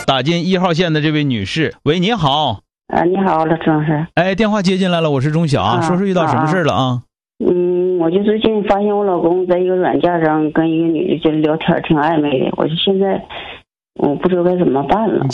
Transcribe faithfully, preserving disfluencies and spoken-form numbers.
打进一号线的这位女士，喂，你好。 啊，你好，老郑老师。 哎，电话接进来了，我是钟晓啊，说说遇到什么事了啊？ 嗯，我就最近发现我老公在一个软件上跟一个女的就聊天挺暧昧的，我就现在我不知道该怎么办了。